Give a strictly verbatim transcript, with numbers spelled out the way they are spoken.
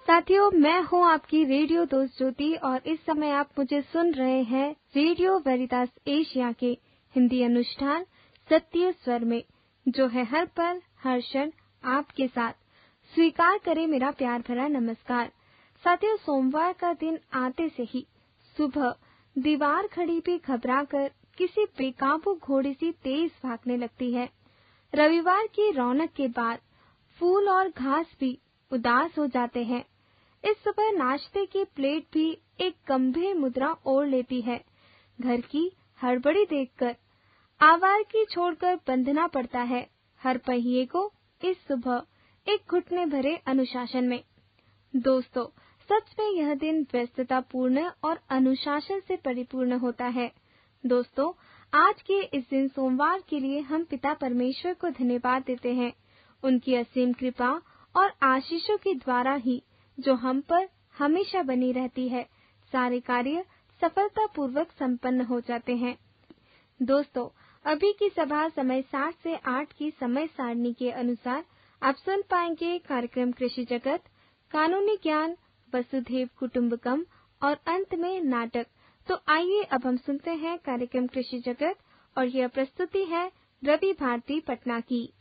साथियों, मैं हूं आपकी रेडियो दोस्त ज्योति और इस समय आप मुझे सुन रहे हैं रेडियो वेरितास एशिया के हिंदी अनुष्ठान सत्य स्वर में, जो है हर पल हर क्षण आपके साथ। स्वीकार करें मेरा प्यार भरा नमस्कार। साथियों, सोमवार का दिन आते से ही सुबह दीवार खड़ी भी घबराकर किसी बेकाबू घोड़े सी तेज भागने लगती है। रविवार की रौनक के बाद फूल और घास भी उदास हो जाते हैं। इस सुबह नाश्ते की प्लेट भी एक गंभीर मुद्रा ओढ़ लेती है। घर की हड़बड़ी देखकर आवारगी छोड़कर बंधना पड़ता है हर पहिए को इस सुबह एक घुटने भरे अनुशासन में। दोस्तों, सच में यह दिन व्यस्तता पूर्ण और अनुशासन से परिपूर्ण होता है। दोस्तों, आज के इस दिन सोमवार के लिए हम पिता परमेश्वर को धन्यवाद देते हैं। उनकी असीम कृपा और आशीषों के द्वारा ही जो हम पर हमेशा बनी रहती है, सारे कार्य सफलतापूर्वक संपन्न हो जाते हैं। दोस्तों, अभी की सभा समय सात से आठ की समय सारणी के अनुसार आप सुन पाएंगे कार्यक्रम कृषि जगत, कानूनी ज्ञान, वसुधैव कुटुंबकम और अंत में नाटक। तो आइए अब हम सुनते हैं कार्यक्रम कृषि जगत और यह प्रस्तुति है रवि भारती पटना की।